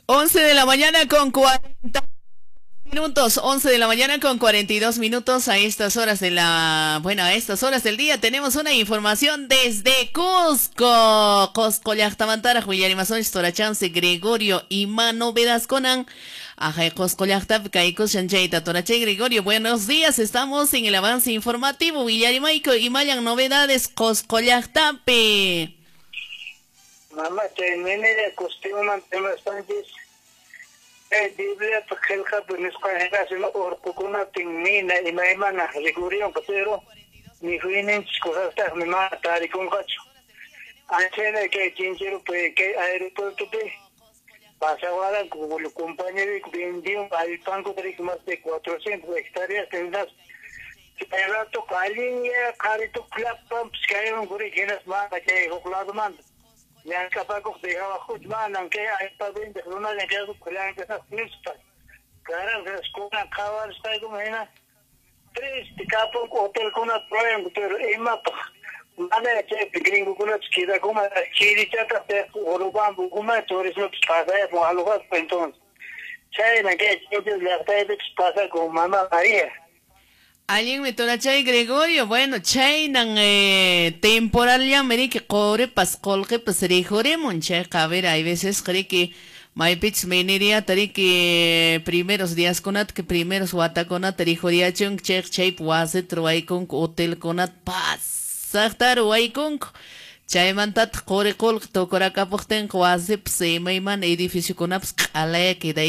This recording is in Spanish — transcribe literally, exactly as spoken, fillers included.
Once de la mañana con cuarenta minutos, once de la mañana con cuarenta y dos minutos a estas horas de la, bueno, a estas horas del día tenemos una información desde Cusco. Cusco llaqtamantara huyarimazón Torachance Gregorio y novedades conan. Ajá, Cusco llaqtap kaikus chanchaita Torache Gregorio, buenos días, estamos en el avance informativo Villarimaico y mayan novedades Cusco llaqtape. Mamá, termine de cuestión mantener Sánchez. Eh, Biblia, Pajelja, Buenisco, Hengasino, Orpocuna, Tingmina, y Maimana, Ligurion, Patero, mi Finin, cosas, mi mamá, Taricun Cacho. Anchena, que Chinchero, que aeropuerto, Pasawara, como el compañero vendió al banco de más de cuatrocientas hectáreas, tendrás. Pero to Kalin, Carito, Club Pumps, que hay un gurigenas más, que hay un lado mando. Yang kapag ko dehava khud manan ke ay pabin de runa de que su kulan que sa fiesta cara de escola khavar sta ko mena tres kapo hotel ko na proyem pero ema mana che gringo ko na skida ko ma chiri chata te oruban ko ma tourismo pasa ya mo aluga entonces chay na que yo le ta pasa con mamá María. Alguien me tola Chay Gregorio, bueno, Chay nan eh, temporal ya me que cobre pascol que pasere jore monche, caber, hay veces cree que my pitch menería tari que primeros días conat que primeros wata conat tari joria chung check chay puase truay con hotel conat pas saktar way con Chay mantat core col tokora kapochten kwase pse mayman edificio conat alaya que